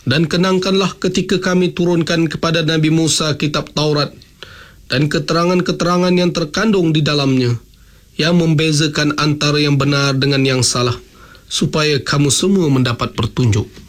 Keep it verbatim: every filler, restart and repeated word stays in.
Dan kenangkanlah ketika kami turunkan kepada Nabi Musa kitab Taurat dan keterangan-keterangan yang terkandung di dalamnya, yang membezakan antara yang benar dengan yang salah, supaya kamu semua mendapat petunjuk.